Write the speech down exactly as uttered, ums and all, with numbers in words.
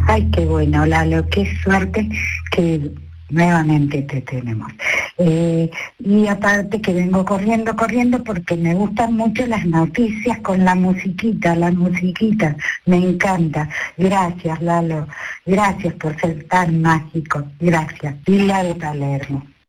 Ay, qué bueno, Lalo, qué suerte que nuevamente te tenemos. Eh, y aparte que vengo corriendo, corriendo porque me gustan mucho las noticias con la musiquita, la musiquita, me encanta. Gracias, Lalo, gracias por ser tan mágico, gracias. Pilar de Palermo.